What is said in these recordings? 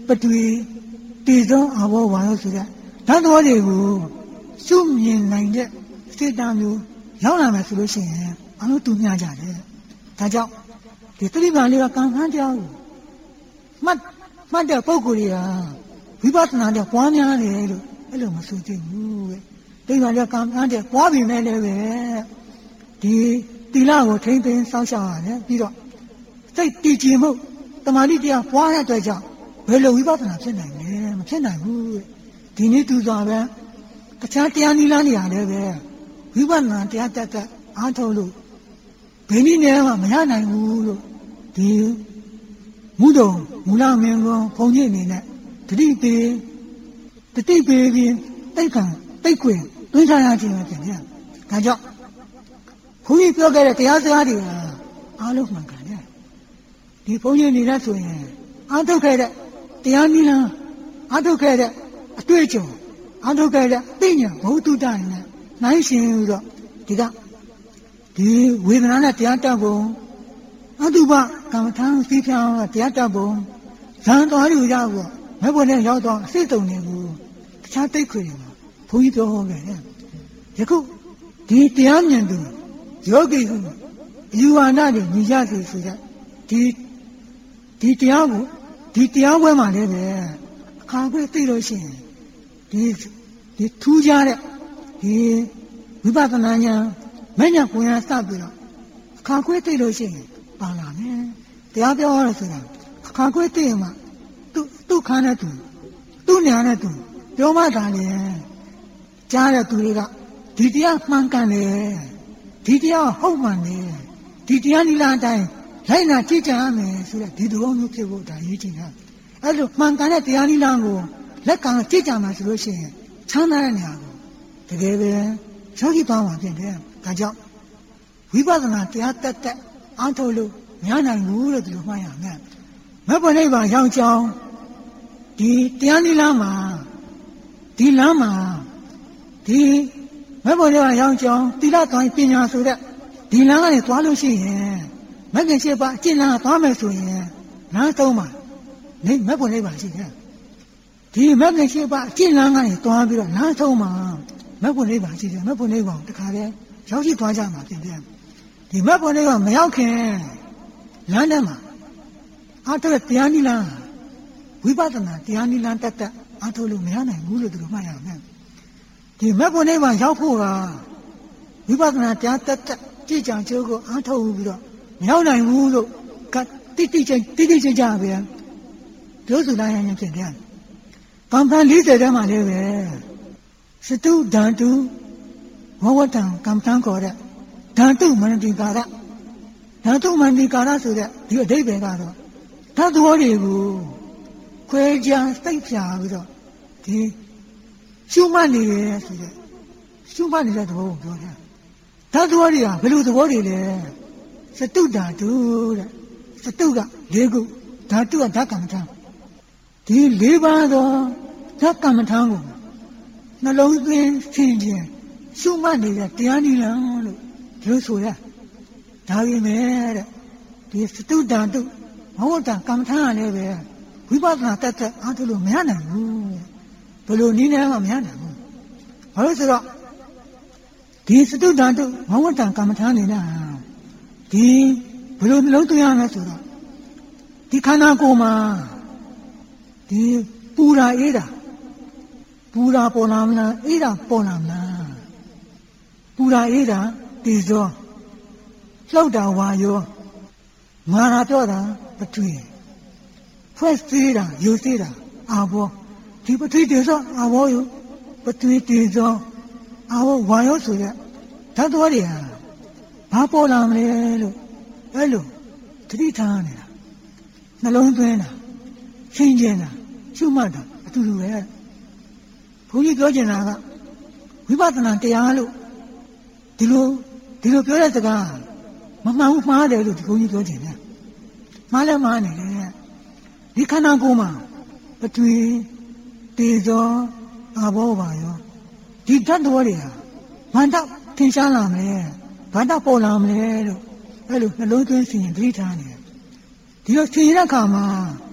between Tizon our one so that that's what they will soon in like that sit down you young solution I know to Naja Taja the 3 value can handle Mother Poguria we bought another 1 year hello Masuti they value come under what we made the Lago train in South Shire say Tijimo the Maridia 1 at the job well we bought another name the need to the Chatiani Lania there we want not that I told you Penny never Mayana the Mudo Mula Mango Pony in it the tea baby they can take away don't try to get Kaja who you get at the other idea I look my God the pony in that way I don't get it the Anila I don't get it a twitcher I don't get it Pina who to dine nice in the with another theatre bone. I do what come town speak on a theatre bone. Sound all you yago. Never let your dog sit on you. Can't take cream. Put it over there. You go. The onion do. Yogi. You are not in New Jersey for that. The Tiago. The Tiago, my there. Can't wait to see. The 2 jar. The without an onion. Many of we are stopping. Can't quit the ocean. Palame. The other orders. Can't quit him. 2 canatu. 2 nanatu. Yoma Dali. Jara Turiga. Didia Mancane. Didia Homane. Didia Nilanda. Lina Tijame. So that did one look at what I eating her. I look Mancane the Anilango. Let come Tijama solution. Chana Nago. Together. Shogi Pama in there. Kaja, we was not that I told you, Yana ruled to my man. Never neighbor young John, the Tiani Lama, the Lama, the never neighbor young John, the Latin Pina so that the Lama is Walushi, Megan Sheba, Tina Thomas, Natoma, never neighbor she had. The Megan Sheba, Tina is Tommy, Natoma, never neighbor she had, never neighbor the carrier. 小气多家嘛，对不对？你们不那个没有看，男的嘛，这个第二年啦，为啥子呢？第二年得头路没有呢，无路都没有呢。你们不那个小铺啊，为啥子呢？这讲这个头路了，没有呢无路，滴滴讲呗，都是那样子的。刚才理解的嘛，对不对？是都单独。我当刚过的，他都没人听讲的，他都没人听讲说的，这个对别讲的，他多的不，国家谁下不着，的，修办的是的，修办的多不多的，他多的啊，不是多的嘞，是都单独的，是都个这个，他都他刚唱，的礼拜的他刚唱过，那老人听见。修办的第二年了，就说了，大约没了，这是都当都，我当刚谈了呗，回报那得俺都没难过，不如你那个没难过，我说，这是都当都，我当刚谈的呢，这不如老多样了说了，你看那个嘛，这布拉伊的，布拉波浪啦，伊拉波浪啦。布拉伊达地座，老大话哟，马拉表达不对，快死了，有死了，阿婆，你不对地座，阿婆哟，不对地座，阿婆话哟说的，他多的啊，把波浪来了，哎喽，这里谈的，那农村呐，新疆呐，就嘛的，都是为了，不你搞起那个，为啥子呢？这样路。ဒီလိုပြောတဲ့စကားမမှန်ဘူးမှားတယ်လို့ဒီကုန်းကြီးပြောချင်တယ်မှားလဲမှားနေတယ်ဒီခန္ဓာကိုယ်မှာပထဝီတေဇောအာဘောပါရောဒီဓာတ်တော်တွေဟာဘာတော့ထင်ရှားလာမလဲဘာတော့ပေါ်လာမလဲလို့အဲ့လိုနှလုံးသွင်းစီရင်သတိထားနေတယ်ဒီလိုစီရင်တဲ့အခါမှာ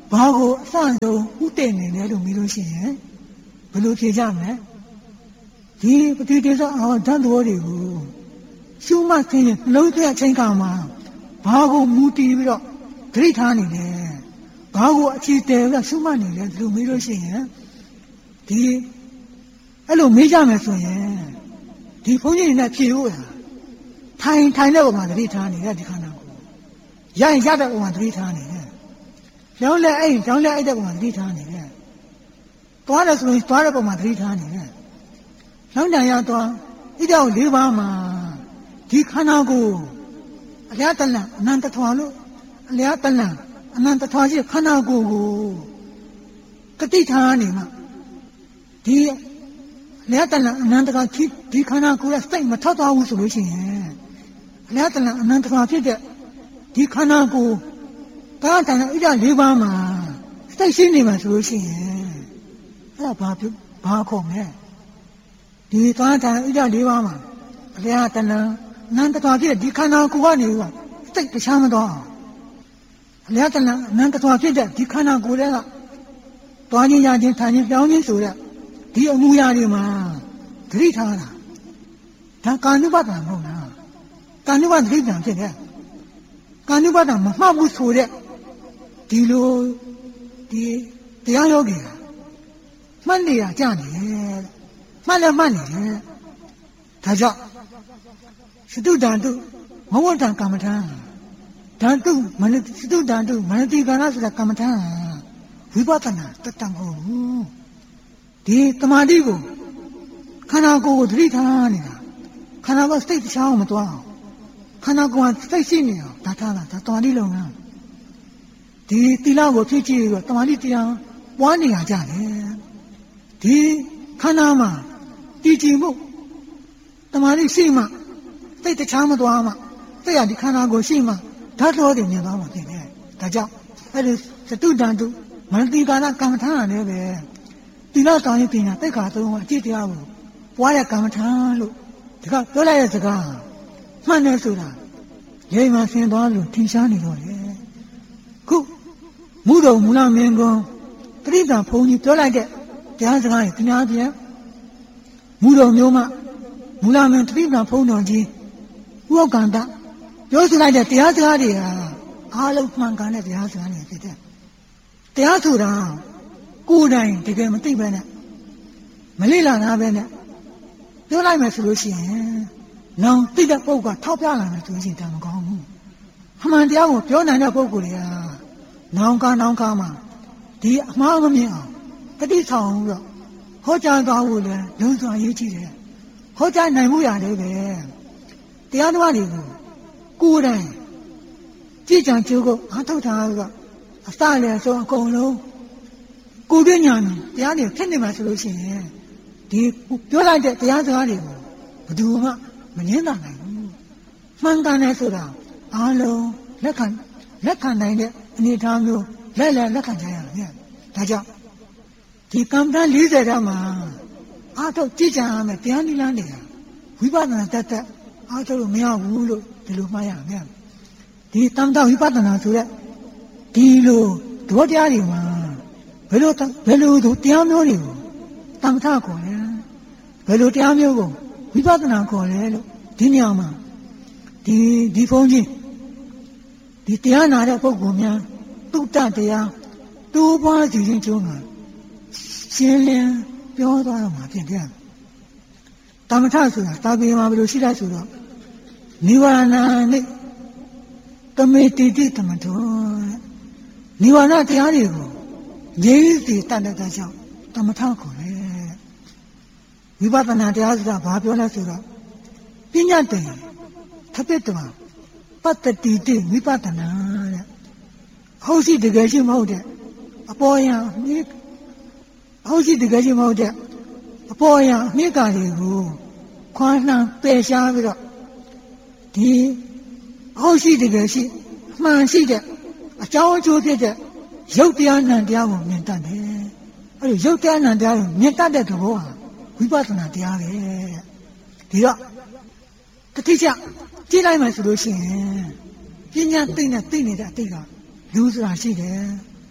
ဘာကိုအစဆုံးဥတည်နေလဲလို့မေးလို့ရှိရင်ဘယ်လိုဖြေကြမလဲဒီပတိဒေသအောဓာတ်တော်တွေကိုရှုမှတ်ခြင်းလုံးတဲ့အချိန်ကမှဘာကိုမူတည်ပြီးတော့ဒိဋ္ဌာနေလဲဘာကိုအခြေတည်ပြီးရှုမှတ်နေလဲဒီလိုမေးလို့ရှိရင်ဒီအဲ့လိုမေးကြမယ်ဆိုရင်ဒီဘုန်းကြီးတွေနဲ့ဖြေလို့ထိုင်တဲ့ပုံမှာဒိဋ္ဌာနေတဲ့ဒီခန္ဓာကိုရရင်ရတဲ့ပုံမှာဒိဋ္ဌာနေတယ်ကြောင်းလဲအဲ့ကြောင်းလဲအဲ့တဲ့ပုံမှာဒိဋ္ဌာနေတယ်သွားတယ်ဆိုရင်သွားတဲ့ပုံမှာဒိဋ္ဌာနေတယ်လောင်းတန်ရသွားဣဒော၄ပါးမှာဒီခန္ဓာကိုအလျားတလန်အနန္တထွာလို့အလျားတလန်အနန္တထွာရှိခန္ဓာကိုကတိထားနေမှာဒီအလျားတလန်အနန္တထွာဒီခန္ဓာကိုရဲ့စိတ်မထောက်သွားဘူးဆိုလို့ရှိရင်အလျားတလန်အနန္တထွာဖြစ်တဲ့ဒီခန္ဓာကိုကာတန်ဣဒော၄ပါးမှာစိတ်ရှိနေမှာဆိုလို့ရှိရင်အဲ့ဒါဘာခေါ်မလဲဒီကာတန်ဣဒော၄ပါးမှာအလျားတလန်အနန္တထွာဖြစ်တဲ့ဒီခန္ဓာကိုကနေကစိတ်တခြားမသွားအလျားတလန်အနန္တထွာဖြစ်တဲ့ဒီခန္ဓာကိုယ်ကသွားခြင်းရခြင်းထိုင်ခြင်းပြောင်းခြင်းဆိုတဲ့ဒီအမှုရာတွေမှာသတိထားတာဒါကာနုပဒနာမဟုတ်လားကာနုပဒသတိပြန်ဖြစ်တဲ့ကာနုပဒနာမမှတ်ဘူးဆိုတဲ့ဒီလိုဒီတရားယောဂီမှတ်နေရကြနေမှတ်လည်းမှတ်နေတယ်ဒါကြောင့်စတုတံတုမဝတ္တံကမ္မထံဓာတုစတုတံတုမနတိကာရဆိုတဲ့ကမ္မထံဝိပဿနာတတ်တံဟုတ်ဘူးဒီတမာတိကိုခန္ဓာကိုယ်ကိုသတိထားနေတာခန္ဓာကစိတ်တခြားမသွားအောင်ခန္ဓာကိုယ်ကစိတ်ရှိနေအောင်ဒါထားတာဒါတမာတိလုံးလားဒီသီလကိုဖြည့်ကြည့်ပြီးတော့တမာတိတရားပွားနေရကြတယ်ဒီခန္ဓာမှာတည်ကြည်မှုတမာတိရှိမှစိတ်တခြားမသွားမှစိတ်ရဒီခန္ဓာကိုရှိမှဓာတ်တော်တွေမြင်သွားမှာဖြစ်တယ်ဒါကြောင့်အဲ့ဒီစတုတံတုမနတိကာရကမ္မထာလည်းပဲသီလဆောင်ရည်ပညာသိက္ခာသုံးပါးအကျင့်တရားကိုပွားတဲ့ကမ္မထာလို့ဒီကပြောလိုက်တဲ့စကားမှန်တယ်ဆိုတာရိမ်မှဆင်သွားလို့ထင်ရှားနေတော့လေခုမူတော်မူလမင်းကွန်းတတိတံဘုန်းကြီးပြောလိုက်တဲ့တရားစကားတွေတရားပြန်မူတော်မျိုးမှမူလမင်းတတိတံဘုန်းတော်ကြီးဥက္ကန္တပြောဆိုလိုက်တဲ့တရားစကားတွေဟာအားလုံးမှန်ကန်တဲ့တရားစကားတွေဖြစ်တဲ့တရားဆိုတာကိုယ်တိုင်တကယ်မသိပဲနဲ့မလေ့လာနာပဲနဲ့ပြောလိုက်မယ်ဆိုလို့ရှိရင်နောင်သိတဲ့ပုဂ္ဂိုလ်ကထောက်ပြလာမယ်ဆိုလို့ရှိရင်ဒါမကောင်းဘူးအမှန်တရားကိုပြောနိုင်တဲ့ပုဂ္ဂိုလ်တွေကနောင်ကမှာဒီအမှားမမြင်အောင်တတိဆောင်ပြီးတော့ဟောကြားသွားဖို့လည်းလုံစွာရေးကြည့်တယ်ဟောကြားနိုင်မှုရတယ်ပဲတရားတော်တွေကိုကိုယ်တိုင်ကြည်ကြံကြိုးကိုအားထုတ်ထားပြီးတော့အစလည်းဆိုအကုန်လုံးကိုယ်တွေ့ညာနဲ့တရားတွေဖြစ်နေမှာဆိုလို့ရှိရင်ဒီပြောလိုက်တဲ့တရားစကားတွေကိုဘယ်သူမှမငင်းနိုင်ဘူးမှန်ကန်တယ်ဆိုတာအားလုံးလက်ခံနိုင်တဲ့အနေအထားမျိုးလက်ခံကြရမယ်ဒါကြောင့်ဒီကမ္မဋ္ဌာန်း40ဓာတ်မှာအားထုတ်ကြည်ကြံရမယ်တရားနိလန်းနေတာဝိပဿနာတတ်အားထုတ်လို့မရဘူးလို့ဒီလိုမှားရမယ်ဒီတမ္တဝိပဿနာဆိုတဲ့ဒီလိုသဘောတရားတွေမှာဘယ်လိုတရားမျိုးတွေကိုတမ္မထခေါ်လဲဘယ်လိုတရားမျိုးကိုဝိပဿနာခေါ်လဲလို့ဒီနေရာမှာဒီဘုန်းကြီးဒီတရားနာတဲ့ပုဂ္ဂိုလ်များတုတ္တတရားတိုးပွားစီခြင်းကျိုးမှာရှင်းလင်းပြောသွားတော့မှာဖြစ်တယ်တမ္မထဆိုတာတာပေမှာဘယ်လိုရှိလဲဆိုတော့နိဝရဏနဲ့တမေတိတိတမထောနိဝရဏတရားတွေကိုငြိမ်းစီတတ်တဲ့ကြောင့်တမထခေါ်တယ်ဝိပဿနာတရားဆိုတာဘာပြောလဲဆိုတော့ပညာတည်းသပိတ္တဝပတ္တိတိဝိပဿနာတဲ့ဟုတ်ရှိတကယ်ရှိမဟုတ်တဲ့အပေါ်ယံဟုတ်ရှိတကယ်ရှိမဟုတ်တဲ့အပေါ်ယံအမြင့်ကားတွေကိုခွာနှံပယ်ရှားပြီးတော့ဒီဟုတ်ရှိတကယ်ရှိအမှန်ရှိတဲ့အကြောင်းအကျိုးဖြစ်တဲ့ရုပ်တရားနံတရားကိုမြင်တတ်တယ်။အဲဒီရုပ်တရားနံတရားကိုမြင်တတ်တဲ့သဘောဟာဝိပဿနာတရားပဲ။ဒီတော့တတိယကြည့်လိုက်မှဆိုလို့ရှိရင်ပညာသိနေတဲ့အတိတ်ကလူဆိုတာရှိတယ်။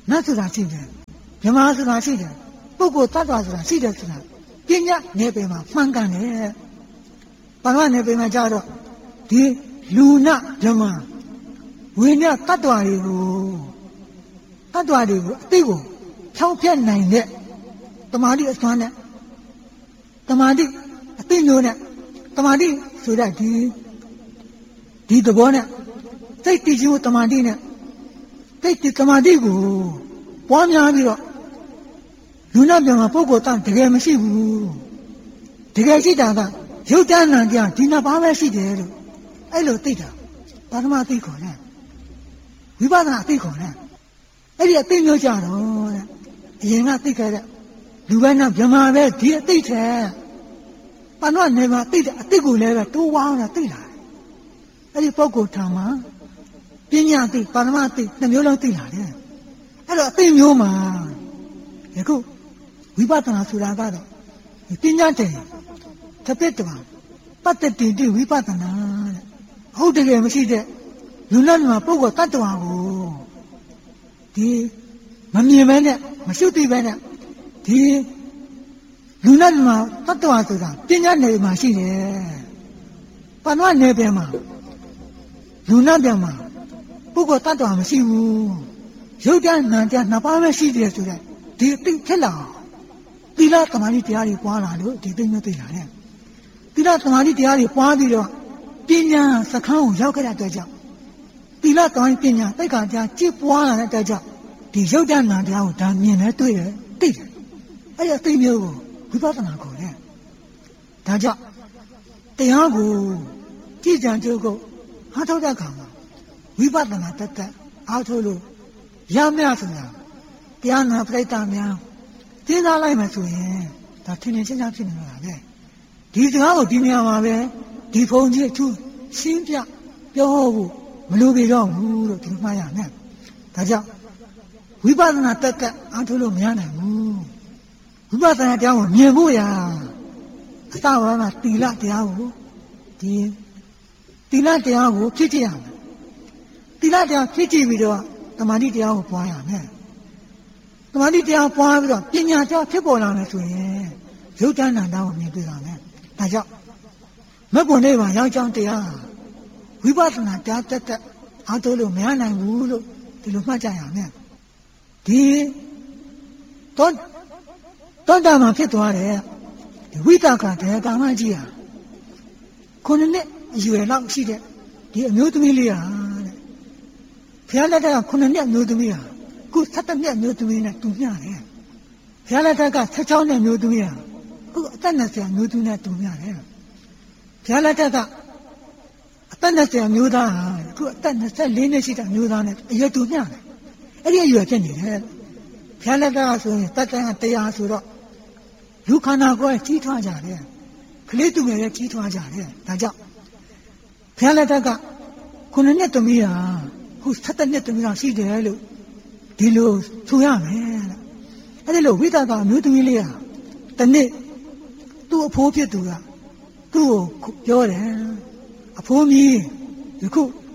နတ်ဆိုတာရှိတယ်မြမဆိုတာရှိတယ်ပုဂ္ဂိုလ်တ attva ဆိုတာရှိတယ်ဆိုတာပညာနယ်ပယ်မှာမှန်ကန်တယ်ဘာမှနယ်ပယ်မှာကြတော့ဒီလူနမြမဝိညာဉ်တ attva တွေကိုအသိကိုဖြောင်းဖြတ်နိုင်တဲ့တမာတိအစွမ်းနဲ့တမာတိအသိမျိုးနဲ့တမာတိဆိုတဲ့ဒီသဘောနဲ့စိတ်တည်ခြင်းတမာတိနဲ့စိတ်တည်တမာတိကိုပွားများပြီးတော့လူနာပြန်မှာပုဂ္ဂိုလ်တန်တကယ်မရှိဘူးတကယ်ရှိတာကရုပ်တဏ္ဏကြဒီနှစ်ပါးပဲရှိတယ်လို့အဲ့လိုသိတာပါရမသိခေါ်တယ်ဝိပဿနာသိခေါ်တယ်အဲ့ဒီအသိမျိုးကြတော့တဲ့အရင်ကသိခဲ့တဲ့လူပဲနဲ့ဗြဟ္မာပဲဒီအသိထဲပဏ္ဏနေမှာသိတဲ့အသိကိုလည်းပဲတိုးဝါးတာသိလာတယ်အဲ့ဒီပုဂ္ဂိုလ်ထံမှာပညာသိပါရမသိနှစ်မျိုးလုံးသိလာတယ်အဲ့တော့အသိမျိုးမှာယခုဝိပဿနာဆိုတာကတော့ပညာတည်းတပိတ္တဝပတ္တတိတိဝိပဿနာတဲ့ဟုတ်တကယ်မရှိတဲ့လူနဲ့မှာပုဂ္ဂိုလ်တ attva ကိုဒီမမြင်ပဲနဲ့မရှုသိပဲနဲ့ဒီလူနဲ့မှာတ attva ဆိုတာပညာနယ်မှာရှိတယ်ပဏ္ဏနယ်ပြန်မှာလူနဲ့ပြန်မှာပုဂ္ဂိုလ်တ attva မရှိဘူးရုပ်တဏ္ဏနှစ်ပါးပဲရှိတယ်ဆိုတဲ့ဒီအသိဖြစ်လာသီလသမာဓိတရားတွေပွားလာလို့ဒီသိမျိုးသိလာတယ်သီလသမာဓိတရားတွေပွားပြီးတော့ပညာစခန်းကိုရောက်ခဲ့တဲ့အတွက်ကြောင့်သီလသမာဓိပညာသိက္ခာတရားကြည်ပွားလာတဲ့အတွက်ကြောင့်ဒီရုပ်တဏ္ဏတရားကိုဒါမြင်တယ်တွေ့တယ်သိတယ်အဲ့ဒီအသိမျိုးကိုဝိပဿနာခေါ်တယ်ဒါကြောင့်တရားကိုကြည်ကြံကြိုးကိုအားထုတ်တဲ့အခါမှာဝိပဿနာတက်အားထုတ်လို့ရမရဆိုတာတရားနာပရိသတ်များသိသားလိုက်မှဆိုရင်ဒါထင်ထင်ရှားရှားဖြစ်နေတာပဲဒီစကားကိုဒီနေရာမှာပဲဒီဖုန်ကြီးအထူးရှင်းပြပြောဖို့မလိုပေတော့ဘူးလို့ဒီမှားရမယ်ဒါကြောင့်ဝိပဿနာတက်အားထုတ်လို့မရနိုင်ဘူးဝိပဿနာတရားကိုမြင်ဖို့ရာအစဘာမှသီလတရားကိုဒီသီလတရားကိုဖြစ်ကြရမယ်သီလတရားဖြစ်ကြည့်ပြီးတော့သမာဓိတရားကိုပွားရမယ်သမာဓိတရားပွားပြီးတော့ပညာတရားဖြစ်ပေါ်လာမယ်ဆိုရင်ရုပ်တဏ္ဏတရားကိုမြင်တွေ့ရမယ်ဒါကြောင့်မဂ္ဂင်လေးပါရောက်ကြောင်းတရားဝိပဿနာတရားတက်အားထုတ်လို့မရနိုင်ဘူးလို့ဒီလိုမှတ်ကြရမယ်ဒီသောတာပန်ဖြစ်သွားတယ်ဒီဝိသကတရားကာမကြီးဟာခုနှစ်အရွယ်လောက်ရှိတဲ့ဒီအမျိုးသမီးလေးဟာတဲ့ဘုရားလက်ထက်ကခုနှစ်အမျိုးသမီးဟာခု17နှစ်အမျိုးသမီးနဲ့တူမျှတယ်ဘုရားလက်ထက်က16နှစ်အမျိုးသမီးဟာခုအသက်20အမျိုးသမီးနဲ့တူမျှတယ်ဘုရားလက်ထက်ကအသက်20အမျိုးသားဟာခုအသက်24နှစ်ရှိတဲ့အမျိုးသားနဲ့အရွယ်တူမျှတယ်အဲ့ဒီအရွယ်ဖြစ်နေတယ်ဘုရားလက်ထက်ကဆိုရင်တက်တန်း100ဆိုတော့လူခန္ဓာကိုယ်ကြီးထွားကြတယ်ကလေးသူငယ်လည်းကြီးထွားကြတယ်ဒါကြောင့်ဘုရားလက်ထက်က9နှစ်သမီးဟာခု17နှစ်သမီးတော့ရှိတယ်လို့ဒီလိုဆိုရမယ်တဲ့အဲ့ဒီလိုဝိသကအမျိုးသမီးလေးဟာတနေ့သူ့အဖိုးဖြစ်သူကသူ့ကိုပြောတယ်အဖိုးမီးယခု